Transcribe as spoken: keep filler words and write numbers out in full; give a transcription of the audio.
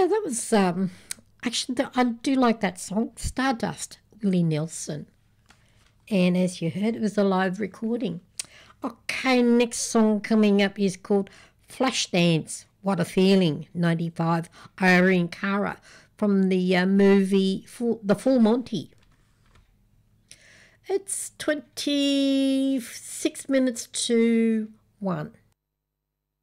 yeah, that was um, actually th- I do like that song, Stardust, Willie Nelson. And as you heard, it was a live recording. Okay, next song coming up is called Flashdance, What a Feeling, ninety-five, Irene Cara, from the uh, movie Full, The Full Monty. It's twenty-six minutes to one.